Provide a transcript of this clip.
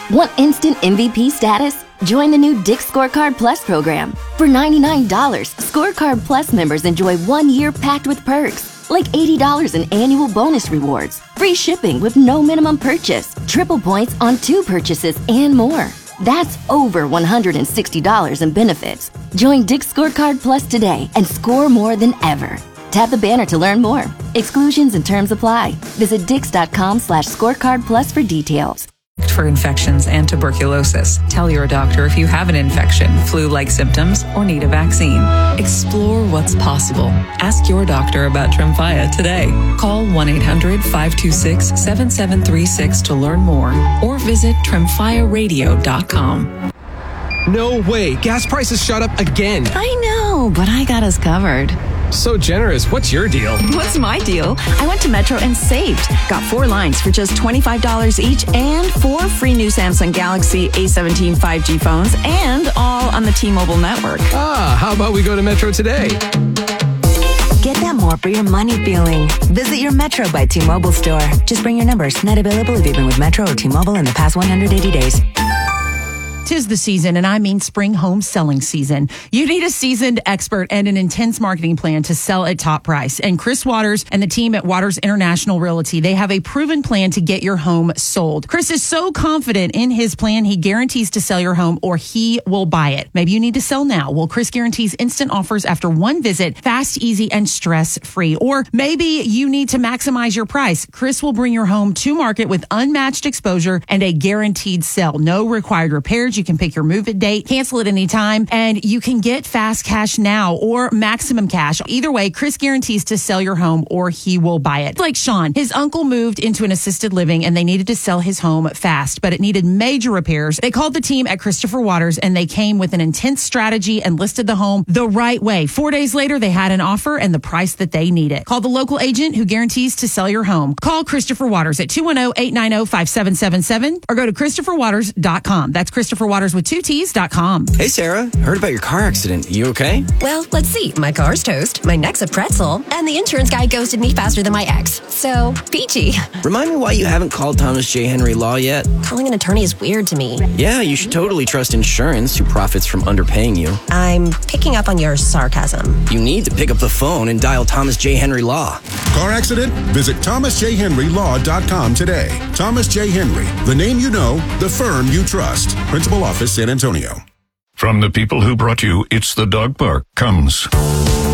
Want instant MVP status? Join the new Dick's Scorecard Plus program. For $99, Scorecard Plus members enjoy 1 year packed with perks, like $80 in annual bonus rewards, free shipping with no minimum purchase, triple points on 2 purchases, and more. That's over $160 in benefits. Join Dick's Scorecard Plus today and score more than ever. Tap the banner to learn more. Exclusions and terms apply. Visit dix.com/scorecard plus for details. For infections and tuberculosis. Tell your doctor if you have an infection, flu-like symptoms, or need a vaccine. Explore what's possible. Ask your doctor about Tremfya today. Call 1-800-526-7736 to learn more or visit tremfyaradio.com. No way. Gas prices shot up again. I know, but I got us covered. So generous. What's your deal? What's my deal? I went to Metro and saved. Got 4 lines for just $25 each and 4 free new Samsung Galaxy A17 5G phones, and all on the T-Mobile network. How about we go to Metro today? Get that more for your money feeling. Visit your Metro by T-Mobile store. Just bring your numbers. Not available if you've been with Metro or T-Mobile in the past 180 days. 'Tis the season, and I mean spring home selling season. You need a seasoned expert and an intense marketing plan to sell at top price. And Chris Waters and the team at Waters International Realty, they have a proven plan to get your home sold. Chris is so confident in his plan, he guarantees to sell your home or he will buy it. Maybe you need to sell now. Well, Chris guarantees instant offers after one visit, fast, easy, and stress-free. Or maybe you need to maximize your price. Chris will bring your home to market with unmatched exposure and a guaranteed sell. No required repairs. You can pick your move-in date, cancel at any time, and you can get fast cash now or maximum cash. Either way, Chris guarantees to sell your home or he will buy it. Like Sean, his uncle moved into an assisted living and they needed to sell his home fast, but it needed major repairs. They called the team at Christopher Waters and they came with an intense strategy and listed the home the right way. 4 days later, they had an offer and the price that they needed. Call the local agent who guarantees to sell your home. Call Christopher Waters at 210-890-5777 or go to ChristopherWaters.com. That's Christopher Waters with 2 T's.com. Hey, Sarah. Heard about your car accident. You okay? Well, let's see. My car's toast, my neck's a pretzel, and the insurance guy ghosted me faster than my ex. So, peachy. Remind me why you haven't called Thomas J. Henry Law yet. Calling an attorney is weird to me. Yeah, you should totally trust insurance who profits from underpaying you. I'm picking up on your sarcasm. You need to pick up the phone and dial Thomas J. Henry Law. Car accident? Visit thomasjhenrylaw.com today. Thomas J. Henry, the name you know, the firm you trust. Principal Office, San Antonio. From the people who brought you It's the Dog Park comes